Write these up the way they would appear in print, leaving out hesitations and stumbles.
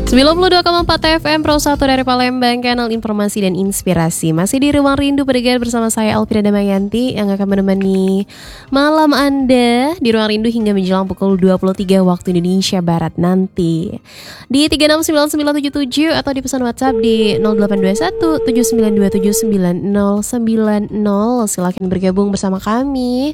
92,4 FM Pro 1 dari Palembang, kanal informasi dan inspirasi. Masih di Ruang Rindu pendengar bersama saya Alvira Damayanti yang akan menemani malam Anda di Ruang Rindu hingga menjelang pukul 23 waktu Indonesia Barat nanti. Di 369977 atau di pesan WhatsApp di 0821 79279090. Silakan bergabung bersama kami.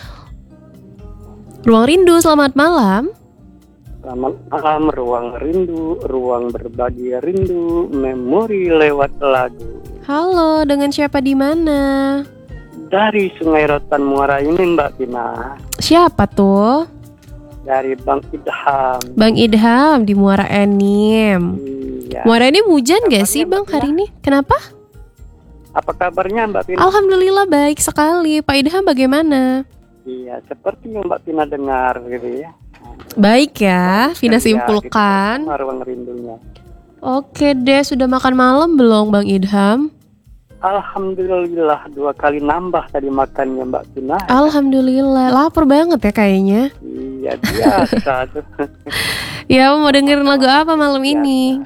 Ruang Rindu, selamat malam. Selamat malam, Ruang Rindu, ruang berbagi rindu, memori lewat lagu. Halo, dengan siapa di mana? Dari Sungai Rotan Muara ini, Mbak Tina. Siapa tuh? Dari Bang Idham. Bang Idham di Muara Enim. Iya. Muara Enim hujan gak Kabarnya, sih Bang Mbak hari Tina? ini? Kenapa? Apa kabarnya, Mbak Tina? Alhamdulillah baik sekali. Pak Idham bagaimana? Iya, seperti yang Mbak Tina dengar gitu ya. Baik ya, Vina Iya, simpulkan. gitu, Ruang Rindunya. Oke deh, sudah makan malam belum Bang Idham? Alhamdulillah 2 kali nambah tadi makannya, Mbak Tina. Alhamdulillah, lapar banget ya kayaknya. Iya, biasa tuh. Ya, mau dengerin lagu apa malam ini?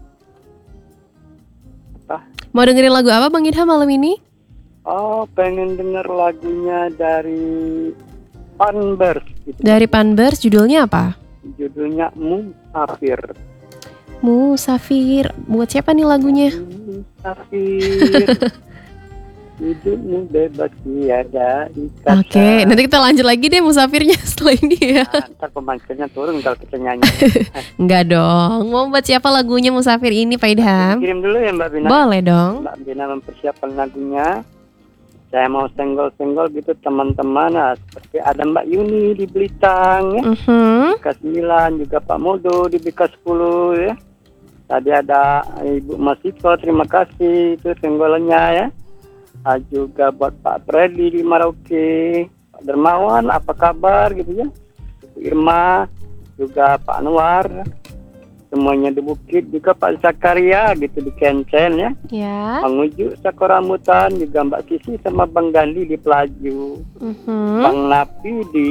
Apa? Mau dengerin lagu apa Bang Idham malam ini? Oh, pengen denger lagunya dari Panbers gitu. Dari Panbers, judulnya apa? Judulnya Musafir. Musafir. Buat siapa nih lagunya? Musafir. Hidupmu bebas tiada ikatan. Oke, nanti kita lanjut lagi deh musafirnya setelah ini ya. Ntar pemancingnya turun kalau kita nyanyi. Enggak dong. Mau buat siapa lagunya Musafir ini Pak Idham? Kirim dulu ya Mbak Bina. Boleh dong. Mbak Bina mempersiapkan lagunya. Saya mau senggol-senggol gitu teman-teman. Nah, seperti ada Mbak Yuni di Belitang ya. BK9, juga Pak Modo di BK10 ya. Tadi ada Ibu Masiko, terima kasih itu senggolannya ya. Juga buat Pak Freddy di Merauke, Pak Dermawan apa kabar gitu ya. Bu Irma, juga Pak Anwar, semuanya di Bukit, juga Pak Zakaria gitu di Kencen ya. Ya. Bang Uju Sakorambutan, juga Mbak Sisi sama Bang Gandhi di Pelaju. Bang Napi di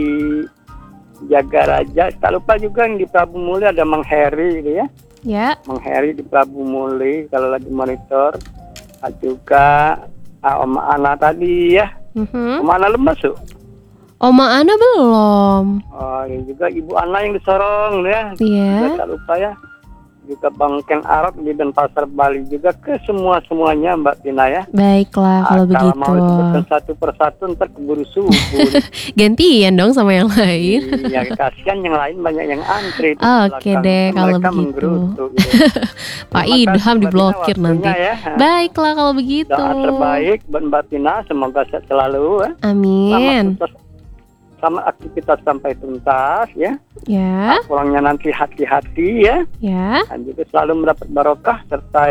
Jagaraja. Tak lupa juga yang di Prabu Muli ada Mang Heri gitu ya. Ya. Mang Heri di Prabu Muli kalau lagi monitor. Juga Om Ana tadi ya. Om Ana lemas tuh. Oma Ana belum. Oh, ya juga Ibu Ana yang di Sorong ya. Iya. Juga tak lupa ya. Juga Bang Ken Arab di Denpasar Bali juga ke semuanya Mbak Tina ya. Baiklah kalau begitu. Kalau mau disebutkan satu persatu ntar keburu subuh. Gantian dong sama yang lain. Iya, kasihan yang lain banyak yang antri. Oke deh kalau begitu. Gitu. Pak Idham diblokir nanti. Ya. Baiklah kalau begitu. Doa terbaik buat Mbak Tina, semoga sehat selalu ya. Amin. Sama aktivitas sampai tuntas ya. Ya. Pulangnya nanti hati-hati ya. Ya. Dan juga selalu mendapat barokah serta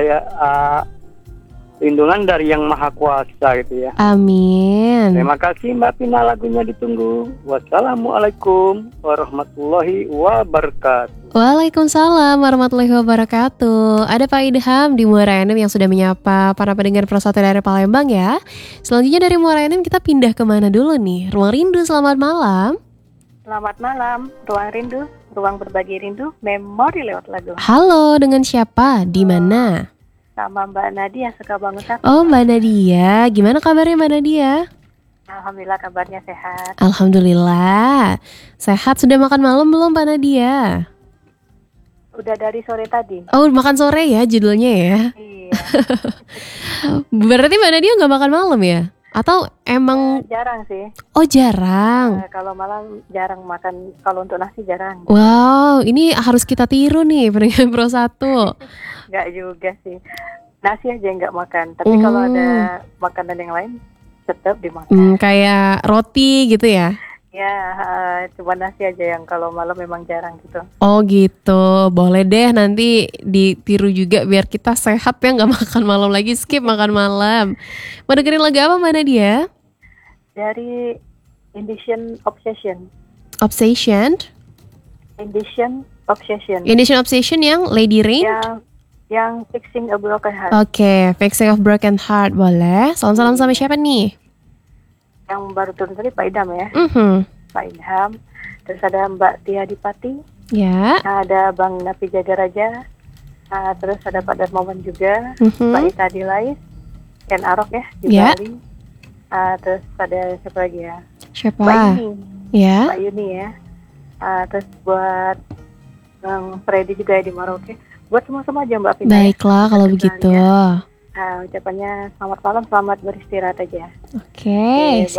lindungan dari Yang Maha Kuasa gitu ya. Amin. Terima kasih Mbak Pina, lagunya ditunggu. Wassalamualaikum warahmatullahi wabarakatuh. Waalaikumsalam warahmatullahi wabarakatuh. Ada Pak Idham di Muara Enim yang sudah menyapa para pendengar Pro 1 dari Palembang ya. Selanjutnya dari Muara Enim kita pindah kemana dulu nih? Ruang Rindu, selamat malam. Selamat malam, Ruang Rindu, ruang berbagi rindu, memori lewat lagu. Halo, dengan siapa? Di mana? Sama Mbak Nadia, suka banget aku. Oh, Mbak Nadia. Gimana kabarnya Mbak Nadia? Alhamdulillah kabarnya sehat. Alhamdulillah. Sehat, sudah makan malam belum Mbak Nadia? Udah dari sore tadi. Oh, makan sore ya judulnya ya? Iya. Berarti Mbak Nadia nggak makan malam ya? Atau emang... Jarang sih. Oh, jarang. Kalau malam jarang makan, kalau untuk nasi jarang. Wow, ini harus kita tiru nih pendengar Pro 1. Nggak juga sih. Nasi aja nggak makan. Tapi kalau ada makanan yang lain, tetap dimakan. Kayak roti gitu ya? Ya, cuma nasi aja yang kalau malam memang jarang gitu. Oh gitu, boleh deh nanti ditiru juga biar kita sehat ya, nggak makan malam lagi, skip makan malam. Mau dengerin lagu apa Mbak Nadia? Dari Indonesian Obsession. Obsession? Indonesian Obsession. Indonesian Obsession yang Lady Rain? Yang Fixing a Broken Heart. Oke, Fixing a Broken Heart boleh. Salam-salam sama siapa nih? Yang baru turun tadi Pak Idham ya. Pak Idham. Terus ada Mbak Tia Dipati. Ya. Ada Bang Napi Jagaraja. Terus ada Pak Darmawan juga, Mhm. Mbak Ita Dilais, Ken Arok ya di Ya. Bali. Terus ada siapa lagi ya? Siapa? Mbak Yuni, Ya. Mbak Yuni ya. Terus buat Bang Freddy juga ya di Merauke. Buat semua aja Mbak Vina. Baiklah kalau begitu. Ucapannya selamat malam, selamat beristirahat aja. Oke.